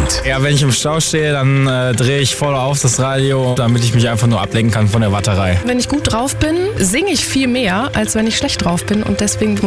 Hit. Ja, wenn ich im Stau stehe, dann drehe ich voll auf das Radio, damit ich mich einfach nur ablenken kann von der Warterei. Wenn ich gut drauf bin, singe ich viel mehr, als wenn ich schlecht drauf bin und deswegen